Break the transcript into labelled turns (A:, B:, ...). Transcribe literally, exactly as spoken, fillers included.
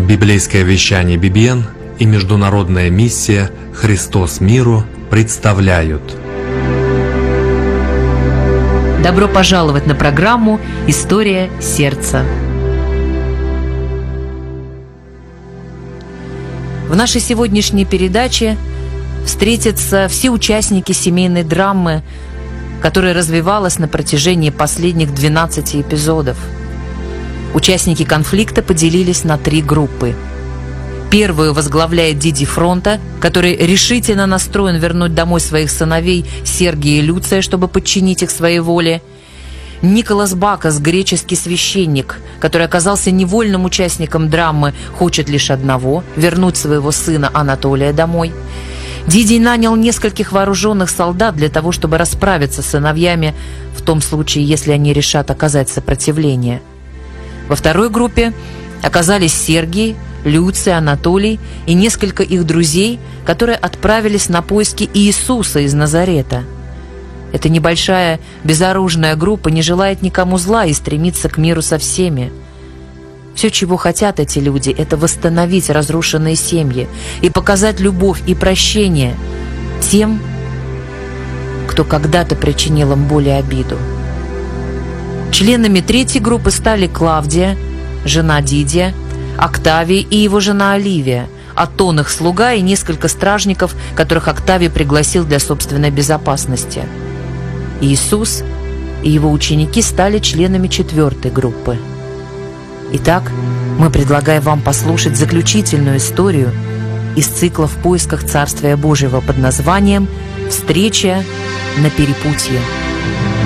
A: Библейское вещание би би эн и международная миссия «Христос миру» представляют.
B: Добро пожаловать на программу «История сердца». В нашей сегодняшней передаче встретятся все участники семейной драмы, которая развивалась на протяжении последних двенадцати эпизодов. Участники конфликта поделились на три группы. Первую возглавляет Диди Фронта, который решительно настроен вернуть домой своих сыновей Сергия и Люция, чтобы подчинить их своей воле. Николас Бакас, греческий священник, который оказался невольным участником драмы, хочет лишь одного – вернуть своего сына Анатолия домой. Диди нанял нескольких вооруженных солдат для того, чтобы расправиться с сыновьями в том случае, если они решат оказать сопротивление. Во второй группе оказались Сергий, Люций, Анатолий и несколько их друзей, которые отправились на поиски Иисуса из Назарета. Эта небольшая безоружная группа не желает никому зла и стремится к миру со всеми. Все, чего хотят эти люди, это восстановить разрушенные семьи и показать любовь и прощение тем, кто когда-то причинил им боль и обиду. Членами третьей группы стали Клавдия, жена Дидия, Октавий и его жена Оливия, Атон их слуга и несколько стражников, которых Октавий пригласил для собственной безопасности. Иисус и его ученики стали членами четвертой группы. Итак, мы предлагаем вам послушать заключительную историю из цикла «В поисках Царствия Божьего» под названием «Встреча на перепутье».